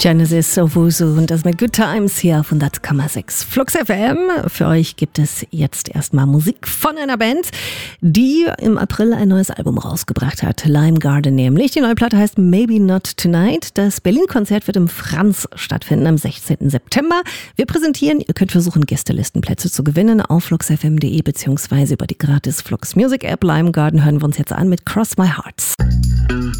Genesis Owusu und das mit Good Times hier auf 100,6 Flux FM. Für euch gibt es jetzt erstmal Musik von einer Band, die im April ein neues Album rausgebracht hat. Lime Garden nämlich. Die neue Platte heißt Maybe Not Tonight. Das Berlin-Konzert wird im Franz stattfinden am 16. September. Wir präsentieren, ihr könnt versuchen, Gästelistenplätze zu gewinnen auf fluxfm.de bzw. über die gratis Flux Music App. Lime Garden hören wir uns jetzt an mit Cross My Hearts.